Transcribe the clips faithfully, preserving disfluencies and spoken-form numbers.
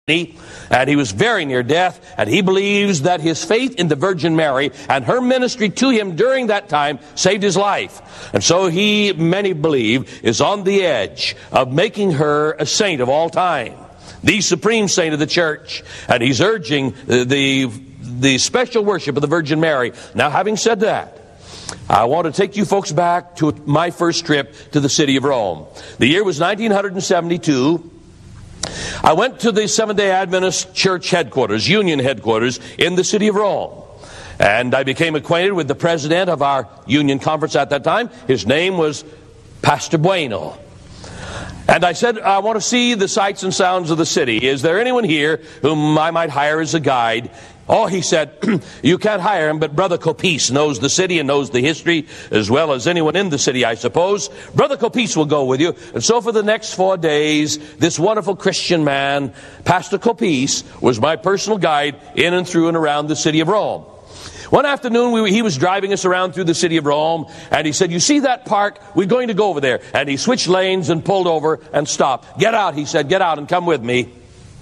and he was very near death, and he believes that his faith in the Virgin Mary and her ministry to him during that time saved his life. And so he, many believe, is on the edge of making her a saint of all time, the supreme saint of the church, and he's urging the, the, the special worship of the Virgin Mary. Now, having said that, I want to take you folks back to my first trip to the city of Rome. The year was nineteen seventy-two. I went to the Seventh-day Adventist Church headquarters, Union headquarters, in the city of Rome. And I became acquainted with the president of our Union conference at that time. His name was Pastor Bueno. And I said, I want to see the sights and sounds of the city. Is there anyone here whom I might hire as a guide? Oh, he said, you can't hire him, but Brother Copice knows the city and knows the history as well as anyone in the city, I suppose. Brother Copice will go with you. And so for the next four days, this wonderful Christian man, Pastor Copice, was my personal guide in and through and around the city of Rome. One afternoon, we, he was driving us around through the city of Rome, and he said, you see that park? We're going to go over there. And he switched lanes and pulled over and stopped. Get out, he said, get out and come with me.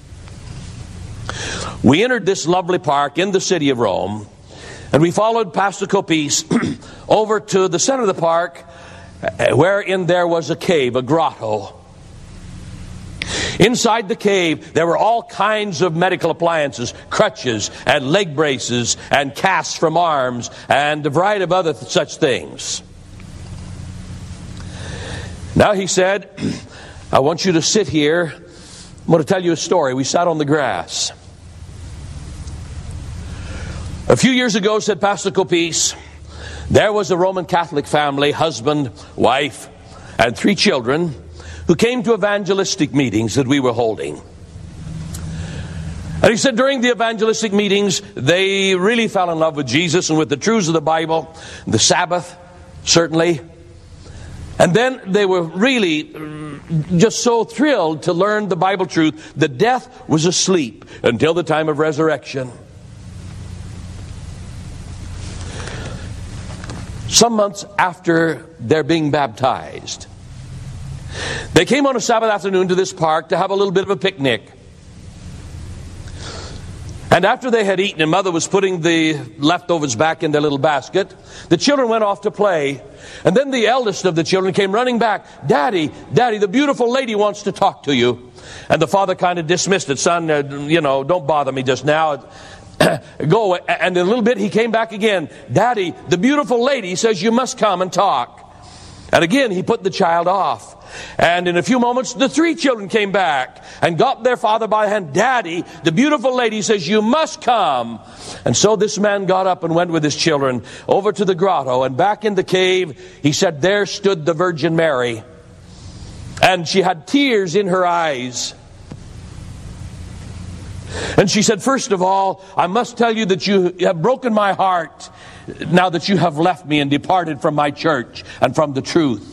We entered this lovely park in the city of Rome, and we followed Pastor Copice over to the center of the park, wherein there was a cave, a grotto. Inside the cave, there were all kinds of medical appliances, crutches and leg braces and casts from arms and a variety of other th- such things. Now he said, I want you to sit here. I'm going to tell you a story. We sat on the grass. A few years ago, said Pastor Copice, there was a Roman Catholic family, husband, wife, and three children, who came to evangelistic meetings that we were holding. And he said during the evangelistic meetings, they really fell in love with Jesus and with the truths of the Bible, the Sabbath, certainly. And then they were really just so thrilled to learn the Bible truth that death was asleep until the time of resurrection. Some months after their being baptized, they came on a Sabbath afternoon to this park to have a little bit of a picnic. And after they had eaten and Mother was putting the leftovers back in their little basket, the children went off to play. And then the eldest of the children came running back. Daddy, Daddy, the beautiful lady wants to talk to you. And the father kind of dismissed it. Son, uh, you know, don't bother me just now. Go away. And in a little bit he came back again. Daddy, the beautiful lady says you must come and talk. And again he put the child off. And in a few moments the three children came back and got their father by the hand. Daddy, the beautiful lady says you must come. And so this man got up and went with his children over to the grotto, and back in the cave he said there stood the Virgin Mary, and she had tears in her eyes. And she said, first of all, I must tell you that you have broken my heart now that you have left me and departed from my church and from the truth.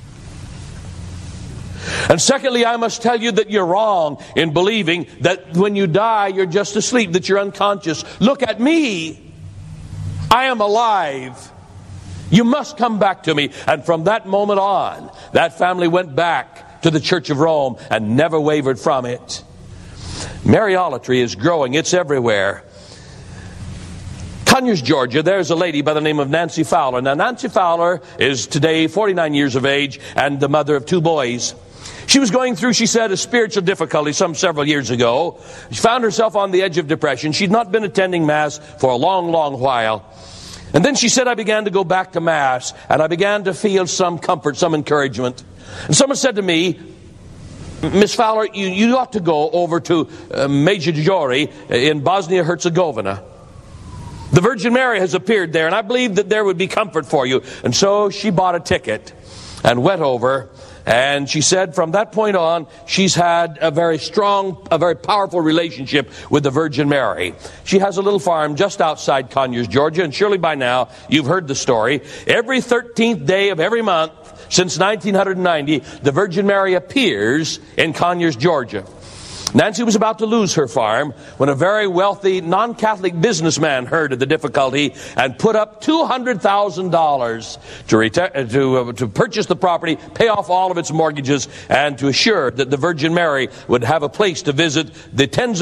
And secondly, I must tell you that you're wrong in believing that when you die, you're just asleep, that you're unconscious. Look at me. I am alive. You must come back to me. And from that moment on, that family went back to the Church of Rome and never wavered from it. Mariolatry is growing. It's everywhere. Conyers, Georgia, there's a lady by the name of Nancy Fowler. Now, Nancy Fowler is today forty-nine years of age and the mother of two boys. She was going through, she said, a spiritual difficulty some several years ago. She found herself on the edge of depression. She'd not been attending Mass for a long, long while. And then she said, I began to go back to Mass, and I began to feel some comfort, some encouragement. And someone said to me, Miss Fowler, you, you ought to go over to uh, Medjugorje in Bosnia-Herzegovina. The Virgin Mary has appeared there, and I believe that there would be comfort for you. And so she bought a ticket and went over. And she said from that point on, she's had a very strong, a very powerful relationship with the Virgin Mary. She has a little farm just outside Conyers, Georgia, and surely by now you've heard the story. Every thirteenth day of every month since nineteen ninety, the Virgin Mary appears in Conyers, Georgia. Nancy was about to lose her farm when a very wealthy non-Catholic businessman heard of the difficulty and put up two hundred thousand dollars to, reti- to, uh, to purchase the property, pay off all of its mortgages, and to assure that the Virgin Mary would have a place to visit the tens of